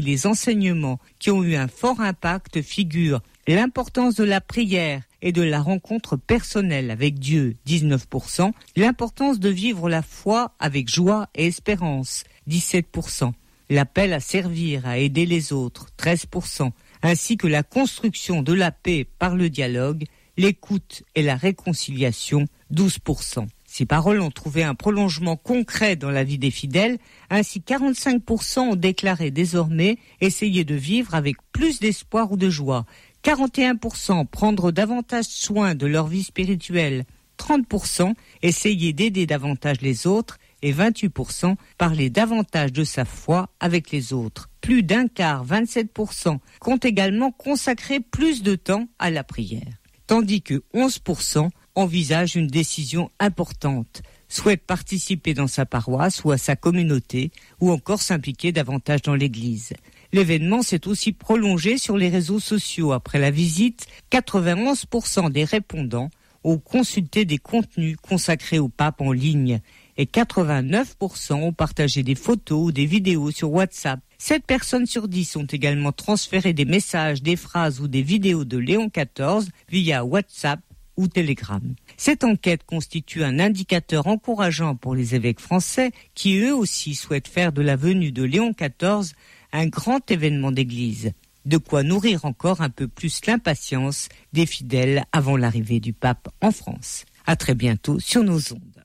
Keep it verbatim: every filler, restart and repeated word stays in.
les enseignements qui ont eu un fort impact figurent l'importance de la prière et de la rencontre personnelle avec Dieu, dix-neuf pour cent, l'importance de vivre la foi avec joie et espérance, dix-sept pour cent, l'appel à servir, à aider les autres, treize pour cent, ainsi que la construction de la paix par le dialogue, l'écoute et la réconciliation, douze pour cent. Ces paroles ont trouvé un prolongement concret dans la vie des fidèles, ainsi quarante-cinq pour cent ont déclaré désormais essayer de vivre avec plus d'espoir ou de joie, quarante et un pour cent prendre davantage soin de leur vie spirituelle, trente pour cent essayer d'aider davantage les autres et vingt-huit pour cent parler davantage de sa foi avec les autres. Plus d'un quart, vingt-sept pour cent, comptent également consacrer plus de temps à la prière, tandis que onze pour cent envisagent une décision importante, souhaitent participer dans sa paroisse ou à sa communauté, ou encore s'impliquer davantage dans l'Église. L'événement s'est aussi prolongé sur les réseaux sociaux. Après la visite, quatre-vingt-onze pour cent des répondants ont consulté des contenus consacrés au pape en ligne et quatre-vingt-neuf pour cent ont partagé des photos ou des vidéos sur WhatsApp. sept personnes sur dix ont également transféré des messages, des phrases ou des vidéos de Léon quatorze via WhatsApp ou Telegram. Cette enquête constitue un indicateur encourageant pour les évêques français qui eux aussi souhaitent faire de la venue de Léon quatorze un grand événement d'église. De quoi nourrir encore un peu plus l'impatience des fidèles avant l'arrivée du pape en France. À très bientôt sur nos ondes.